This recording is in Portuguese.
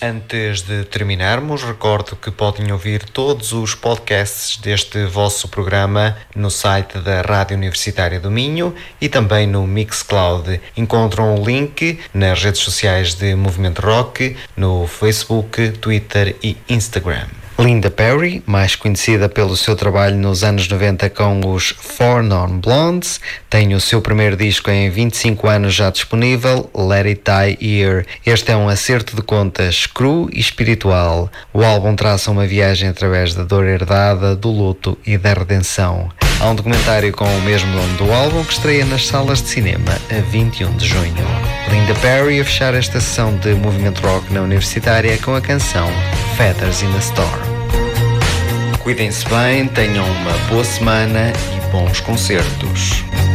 Antes de terminarmos, recordo que podem ouvir todos os podcasts deste vosso programa no site da Rádio Universitária do Minho e também no Mixcloud. Encontram o link nas redes sociais de Movimento Rock, no Facebook, Twitter e Instagram. Linda Perry, mais conhecida pelo seu trabalho nos anos 90 com os Four Non Blondes, tem o seu primeiro disco em 25 anos já disponível, Let It Die Here. Este é um acerto de contas cru e espiritual. O álbum traça uma viagem através da dor herdada, do luto e da redenção. Há um documentário com o mesmo nome do álbum que estreia nas salas de cinema a 21 de junho. Linda Perry a fechar esta sessão de Movimento Rock na Universitária com a canção Feathers in a Storm. Cuidem-se bem, tenham uma boa semana e bons concertos.